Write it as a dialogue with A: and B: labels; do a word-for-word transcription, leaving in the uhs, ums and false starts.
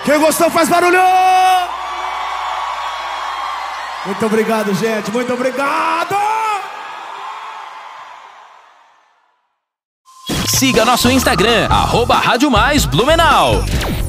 A: Quem gostou faz barulho! Muito obrigado, gente. Muito obrigado!
B: Siga nosso Instagram, arroba Rádio Mais Blumenau.